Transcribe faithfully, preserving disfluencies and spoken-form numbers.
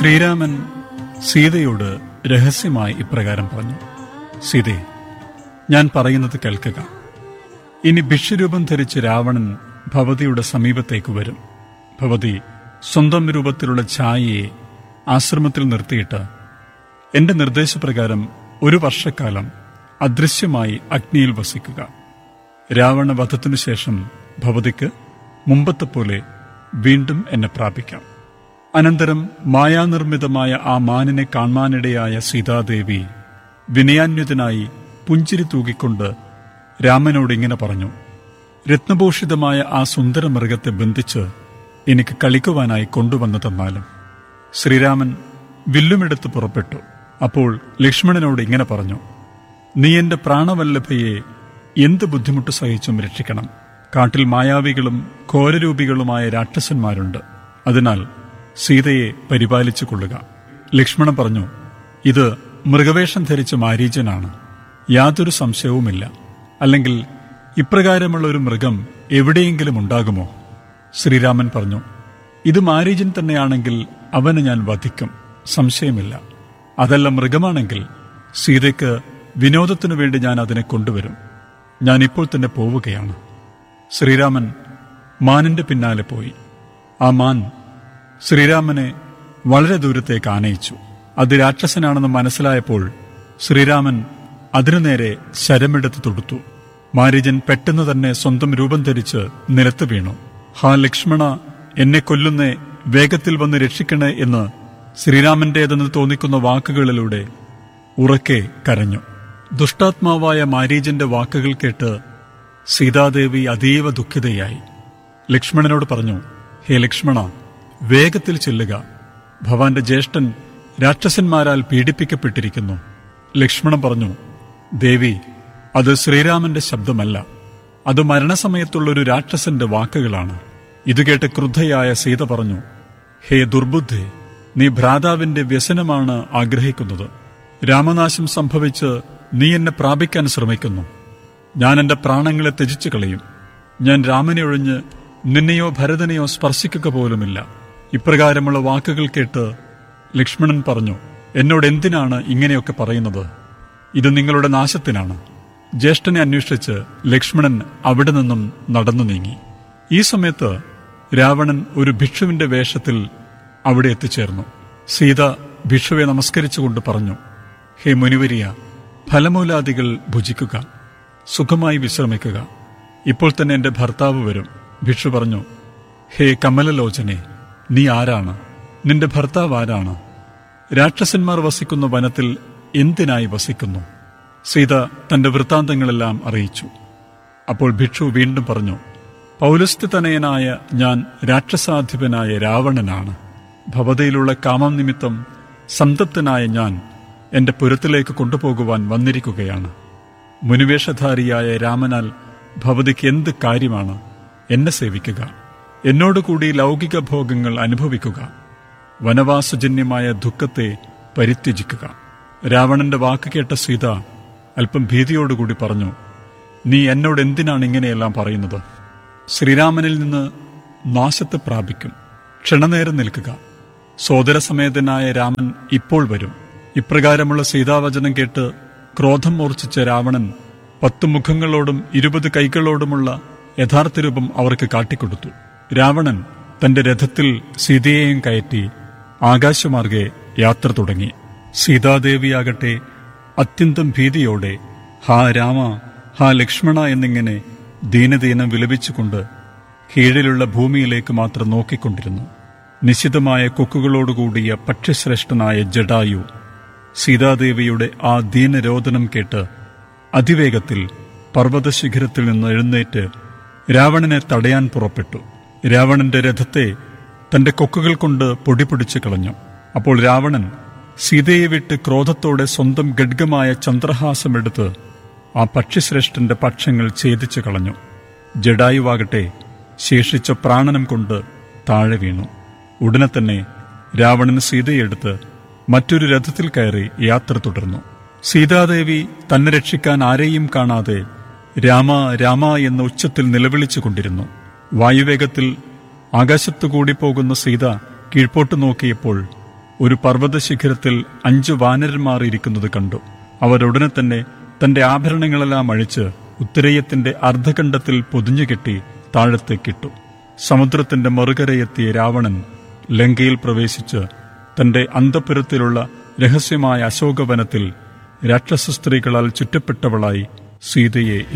ശ്രീരാമൻ സീതയോട് രഹസ്യമായി ഇപ്രകാരം പറഞ്ഞു: സീതേ, ഞാൻ പറയുന്നത് കേൾക്കുക. ഇനി ഭിക്ഷുരൂപം ധരിച്ച് രാവണൻ ഭവതിയുടെ സമീപത്തേക്ക് വരും. ഭവതി സ്വന്തം രൂപത്തിലുള്ള ഛായയെ ആശ്രമത്തിൽ നിർത്തിയിട്ട് എന്റെ നിർദ്ദേശപ്രകാരം ഒരു വർഷക്കാലം അദൃശ്യമായി അഗ്നിയിൽ വസിക്കുക. രാവണവധത്തിനു ശേഷം ഭവതിക്ക് മുമ്പത്തെ പോലെ വീണ്ടും എന്നെ പ്രാപിക്കാം. അനന്തരം മായാനിർമ്മിതമായ ആ മാനിനെ കാണാനിടയായ സീതാദേവി വിനയാന്വിതനായി പുഞ്ചിരി തൂകിക്കൊണ്ട് രാമനോട് ഇങ്ങനെ പറഞ്ഞു: രത്നഭൂഷിതമായ ആ സുന്ദര മൃഗത്തെ ബന്ധിച്ച് എനിക്ക് കളിക്കുവാനായി കൊണ്ടുവന്നു തന്നാലും. ശ്രീരാമൻ വില്ലുമെടുത്ത് പുറപ്പെട്ടു. അപ്പോൾ ലക്ഷ്മണനോട് ഇങ്ങനെ പറഞ്ഞു: നീ എന്റെ പ്രാണവല്ലഭയെ എന്ത് ബുദ്ധിമുട്ട് സഹിച്ചും രക്ഷിക്കണം. കാട്ടിൽ മായാവികളും ഘോരരൂപികളുമായ രാക്ഷസന്മാരുണ്ട്. അതിനാൽ സീതയെ പരിപാലിച്ചു കൊള്ളുക. ലക്ഷ്മണൻ പറഞ്ഞു: ഇത് മൃഗവേഷം ധരിച്ച മാരീചനാണ്, യാതൊരു സംശയവുമില്ല. അല്ലെങ്കിൽ ഇപ്രകാരമുള്ള ഒരു മൃഗം എവിടെയെങ്കിലും ഉണ്ടാകുമോ? ശ്രീരാമൻ പറഞ്ഞു: ഇത് മാരീചൻ തന്നെയാണെങ്കിൽ അവനെ ഞാൻ വധിക്കും, സംശയമില്ല. അതല്ല മൃഗമാണെങ്കിൽ സീതയ്ക്ക് വിനോദത്തിനു വേണ്ടി ഞാൻ അതിനെ കൊണ്ടുവരും. ഞാൻ ഇപ്പോൾ തന്നെ പോവുകയാണ്. ശ്രീരാമൻ മാനിന്റെ പിന്നാലെ പോയി. ആ മാൻ ശ്രീരാമനെ വളരെ ദൂരത്തേക്ക് ആനയിച്ചു. അത് രാക്ഷസനാണെന്ന് മനസ്സിലായപ്പോൾ ശ്രീരാമൻ അതിനു നേരെ ശരമെടുത്ത് തൊടുത്തു. മാരീചൻ പെട്ടെന്ന് തന്നെ സ്വന്തം രൂപം ധരിച്ച് നിലത്ത് വീണു. ഹാ ലക്ഷ്മണ, എന്നെ കൊല്ലുന്നേ, വേഗത്തിൽ വന്ന് രക്ഷിക്കണേ എന്ന് ശ്രീരാമന്റേതെന്ന് തോന്നിക്കുന്ന വാക്കുകളിലൂടെ ഉറക്കെ കരഞ്ഞു. ദുഷ്ടാത്മാവായ മാരീചന്റെ വാക്കുകൾ കേട്ട് സീതാദേവി അതീവ ദുഃഖിതയായി. ലക്ഷ്മണനോട് പറഞ്ഞു: ഹേ ലക്ഷ്മണ, വേഗത്തിൽ ചെല്ലുക. ഭവാന്റെ ജ്യേഷ്ഠൻ രാക്ഷസന്മാരാൽ പീഡിപ്പിക്കപ്പെട്ടിരിക്കുന്നു. ലക്ഷ്മണൻ പറഞ്ഞു: ദേവി, അത് ശ്രീരാമന്റെ ശബ്ദമല്ല, അത് മരണസമയത്തുള്ളൊരു രാക്ഷസന്റെ വാക്കുകളാണ്. ഇതുകേട്ട് ക്രുദ്ധയായ സീത പറഞ്ഞു: ഹേ ദുർബുദ്ധേ, നീ ഭ്രാതാവിന്റെ വ്യസനമാണ് ആഗ്രഹിക്കുന്നത്. രാമനാശം സംഭവിച്ച് നീ എന്നെ പ്രാപിക്കാൻ ശ്രമിക്കുന്നു. ഞാൻ എന്റെ പ്രാണങ്ങളെ ത്യജിച്ചു കളയും. ഞാൻ രാമനെ ഒഴിഞ്ഞ് നിന്നെയോ ഭരതനെയോ സ്പർശിക്കുക പോലുമില്ല. ഇപ്രകാരമുള്ള വാക്കുകൾ കേട്ട് ലക്ഷ്മണൻ പറഞ്ഞു: എന്നോട് എന്തിനാണ് ഇങ്ങനെയൊക്കെ പറയുന്നത്? ഇത് നിങ്ങളുടെ നാശത്തിനാണ്. ജ്യേഷ്ഠനെ അന്വേഷിച്ച് ലക്ഷ്മണൻ അവിടെ നിന്നും നടന്നു നീങ്ങി. ഈ സമയത്ത് രാവണൻ ഒരു ഭിക്ഷുവിന്റെ വേഷത്തിൽ അവിടെ എത്തിച്ചേർന്നു. സീത ഭിക്ഷുവെ നമസ്കരിച്ചുകൊണ്ട് പറഞ്ഞു: ഹേ മുനിവരിയ, ഫലമൂലാദികൾ ഭുജിക്കുക, സുഖമായി വിശ്രമിക്കുക. ഇപ്പോൾ തന്നെ എന്റെ ഭർത്താവ് വരും. ഭിക്ഷു പറഞ്ഞു: ഹേ കമലലോചനെ, നീ ആരാണ്? നിന്റെ ഭർത്താവ് ആരാണ്? രാക്ഷസന്മാർ വസിക്കുന്ന വനത്തിൽ എന്തിനായി വസിക്കുന്നു? സീത തന്റെ വൃത്താന്തങ്ങളെല്ലാം അറിയിച്ചു. അപ്പോൾ ഭിക്ഷു വീണ്ടും പറഞ്ഞു: പൗലസ്ത്യതനയനായ ഞാൻ രാക്ഷസാധിപനായ രാവണനാണ്. ഭവതയിലുള്ള കാമം നിമിത്തം സംതപ്തനായ ഞാൻ എന്റെ പുരത്തിലേക്ക് കൊണ്ടുപോകുവാൻ വന്നിരിക്കുകയാണ്. മുനിവേഷധാരിയായ രാമനാൽ ഭവതിക്ക് എന്ത് കാര്യമാണ്? എന്നെ സേവിക്കുക, എന്നോടുകൂടി ലൗകിക ഭോഗങ്ങൾ അനുഭവിക്കുക, വനവാസജന്യമായ ദുഃഖത്തെ പരിത്യജിക്കുക. രാവണന്റെ വാക്ക് കേട്ട സീത അല്പം ഭീതിയോടുകൂടി പറഞ്ഞു: നീ എന്നോട് എന്തിനാണ് ഇങ്ങനെയെല്ലാം പറയുന്നത്? ശ്രീരാമനിൽ നിന്ന് നാശത്തെ പ്രാപിക്കും. ക്ഷണനേരം നിൽക്കുക. സോദരസമേതനായ രാമൻ ഇപ്പോൾ വരും. ഇപ്രകാരമുള്ള സീതാവചനം കേട്ട് ക്രോധം മൂർച്ഛിച്ച രാവണൻ പത്തു മുഖങ്ങളോടും ഇരുപത് കൈകളോടുമുള്ള യഥാർത്ഥ രൂപം അവർക്ക് കാട്ടിക്കൊടുത്തു. രാവണൻ തന്റെ രഥത്തിൽ സീതയെയും കയറ്റി ആകാശമാർഗെ യാത്ര തുടങ്ങി. സീതാദേവിയാകട്ടെ അത്യന്തം ഭീതിയോടെ ഹാ രാമ, ഹാ ലക്ഷ്മണ എന്നിങ്ങനെ ദീനദീനം വിലപിച്ചുകൊണ്ട് കീഴിലുള്ള ഭൂമിയിലേക്ക് മാത്രം നോക്കിക്കൊണ്ടിരുന്നു. നിശിതമായ കൊക്കുകളോടുകൂടിയ പക്ഷിശ്രേഷ്ഠനായ ജടായു സീതാദേവിയുടെ ആ ദീനരോദനം കേട്ട് അതിവേഗത്തിൽ പർവ്വതശിഖരത്തിൽ നിന്ന് എഴുന്നേറ്റ് രാവണനെ തടയാൻ പുറപ്പെട്ടു. രാവണന്റെ രഥത്തെ തന്റെ കൊക്കുകൾ കൊണ്ട് പൊടിപിടിച്ചു കളഞ്ഞു. അപ്പോൾ രാവണൻ സീതയെ വിട്ട് ക്രോധത്തോടെ സ്വന്തം ഗഡ്ഗമായ ചന്ദ്രഹാസമെടുത്ത് ആ പക്ഷിശ്രേഷ്ഠന്റെ പക്ഷങ്ങൾ ഛേദിച്ചു കളഞ്ഞു. ജഡായുവാകട്ടെ ശേഷിച്ച പ്രാണനം കൊണ്ട് താഴെ വീണു. ഉടനെ തന്നെ രാവണൻ സീതയെടുത്ത് മറ്റൊരു രഥത്തിൽ കയറി യാത്ര തുടർന്നു. സീതാദേവി തന്നെ രക്ഷിക്കാൻ ആരെയും കാണാതെ രാമ രാമ എന്ന ഉച്ചത്തിൽ നിലവിളിച്ചുകൊണ്ടിരുന്നു. വായുവേഗത്തിൽ ആകാശത്തുകൂടി പോകുന്ന സീത കീഴ്പോട്ട് നോക്കിയപ്പോൾ ഒരു പർവ്വതശിഖരത്തിൽ അഞ്ചു വാനരന്മാർ ഇരിക്കുന്നത് കണ്ടു. അവരുടനെ തന്നെ തന്റെ ആഭരണങ്ങളെല്ലാം അഴിച്ച് ഉത്തരേയത്തിന്റെ അർദ്ധഖണ്ഡത്തിൽ പൊതിഞ്ഞുകെട്ടി താഴത്തേക്കിട്ടു. സമുദ്രത്തിന്റെ മറുകരയെത്തിയ രാവണൻ ലങ്കയിൽ പ്രവേശിച്ച് തന്റെ അന്തഃപുരത്തിലുള്ള രഹസ്യമായ അശോകവനത്തിൽ രാക്ഷസ സ്ത്രീകളാൽ ചുറ്റപ്പെട്ടവളായി സീതയെ